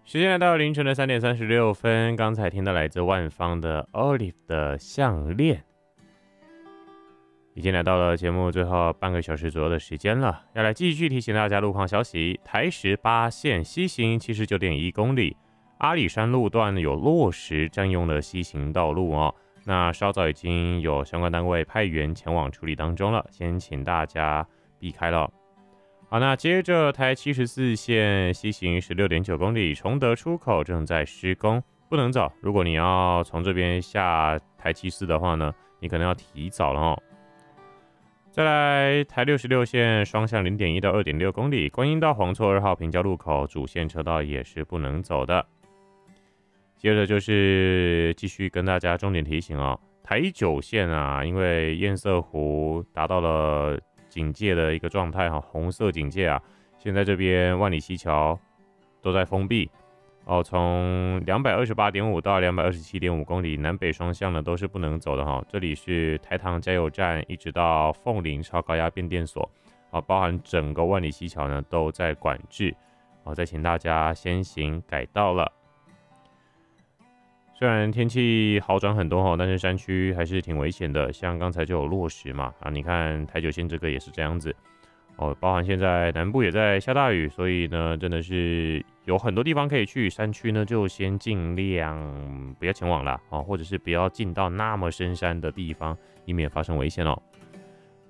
时间来到凌晨的3:36，刚才听到来自万芳的 Olive 的项链，已经来到了节目最后半个小时左右的时间了，要来继续提醒大家路况消息。台十8线西行79.1公里，阿里山路段有落石占用了西行道路哦，那稍早已经有相关单位派员前往处理当中了，先请大家避开了。好，那接着台74线西行16.9公里，崇德出口正在施工，不能走。如果你要从这边下台74的话呢，你可能要提早了哦。再来台66线双向0.1到2.6公里，观音到黄厝2号平交路口主线车道也是不能走的。接着就是继续跟大家重点提醒哦，台9线啊，因为堰塞湖达到了警戒的一个状态哈，红色警戒啊，现在这边万里溪桥都在封闭哦，从228.5到227.5公里，南北双向呢都是不能走的哈。这里是台糖加油站，一直到凤林超高压变电所啊，包含整个万里溪桥呢都在管制哦，再请大家先行改道了。虽然天气好转很多哈，但是山区还是挺危险的，像刚才就有落石嘛啊，你看台9线这个也是这样子哦，包含现在南部也在下大雨，所以呢真的是有很多地方可以去，山区呢就先尽量不要前往啦哦，或者是不要进到那么深山的地方，以免发生危险哦。